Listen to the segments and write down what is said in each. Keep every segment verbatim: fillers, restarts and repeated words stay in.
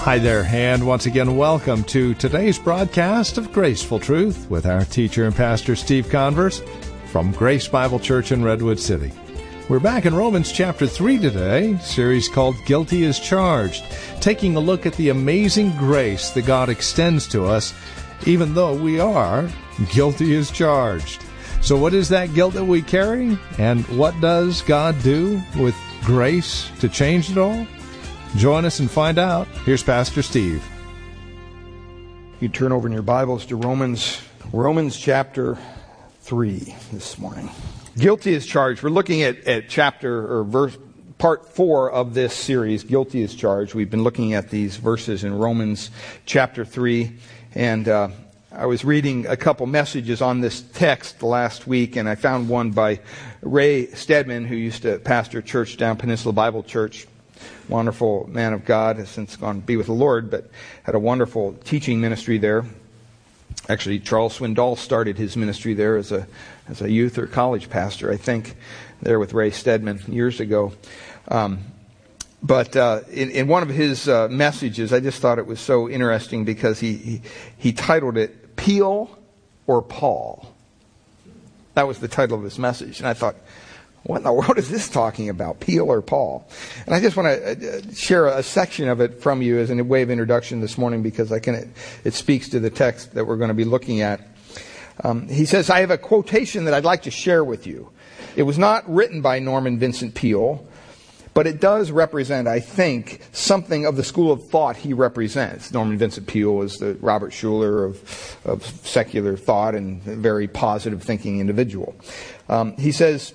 Hi there, and once again, welcome to today's broadcast of Graceful Truth with our teacher and pastor Steve Converse from Grace Bible Church in Redwood City. We're back in Romans chapter three today, a series called Guilty as Charged, taking a look at the amazing grace that God extends to us, even though we are guilty as charged. So what is that guilt that we carry, and what does God do with grace to change it all? Join us and find out. Here's Pastor Steve. You turn over in your Bibles to Romans, Romans chapter three this morning. Guilty as charged. We're looking at, at chapter or verse part four of this series, Guilty as Charged. We've been looking at these verses in Romans chapter three, and uh, I was reading a couple messages on this text last week, and I found one by Ray Stedman, who used to pastor a church down Peninsula Bible Church. Wonderful man of God, has since gone to be with the Lord, but had a wonderful teaching ministry there. Actually, Charles Swindoll started his ministry there as a as a youth or college pastor, I think, there with Ray Stedman years ago. Um, but uh, in, in one of his uh, messages, I just thought it was so interesting because he, he he titled it "Peel or Paul." That was the title of his message, and I thought, what in the world is this talking about, Peel or Paul? And I just want to share a section of it from you as a way of introduction this morning because I can it, it speaks to the text that we're going to be looking at. Um, he says, I have a quotation that I'd like to share with you. It was not written by Norman Vincent Peale, but it does represent, I think, something of the school of thought he represents. Norman Vincent Peale is the Robert Schuller of, of secular thought and a very positive thinking individual. Um, he says,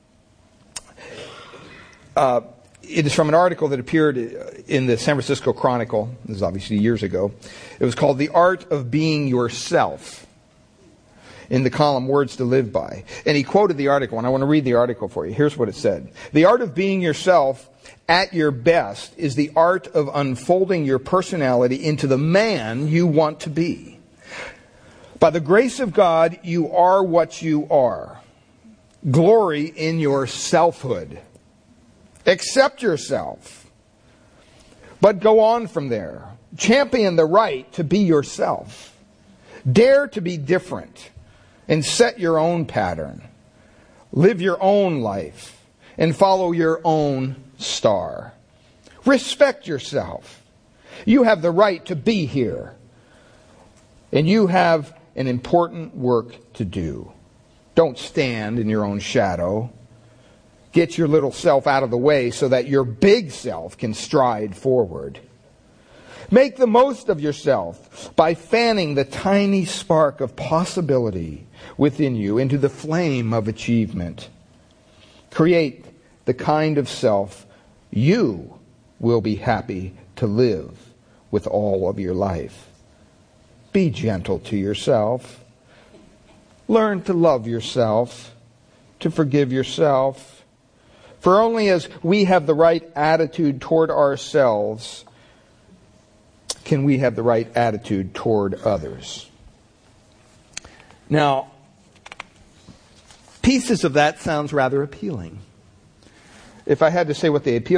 Uh, it is from an article that appeared in the San Francisco Chronicle. This is obviously years ago. It was called The Art of Being Yourself, in the column Words to Live By. And he quoted the article, and I want to read the article for you. Here's what it said. The art of being yourself at your best is the art of unfolding your personality into the man you want to be. By the grace of God, you are what you are. Glory in your selfhood. Accept yourself, but go on from there. Champion the right to be yourself. Dare to be different and set your own pattern. Live your own life and follow your own star. Respect yourself. You have the right to be here, and you have an important work to do. Don't stand in your own shadow. Get your little self out of the way so that your big self can stride forward. Make the most of yourself by fanning the tiny spark of possibility within you into the flame of achievement. Create the kind of self you will be happy to live with all of your life. Be gentle to yourself. Learn to love yourself, to forgive yourself. For only as we have the right attitude toward ourselves can we have the right attitude toward others. Now, pieces of that sounds rather appealing. If I had to say what they appeal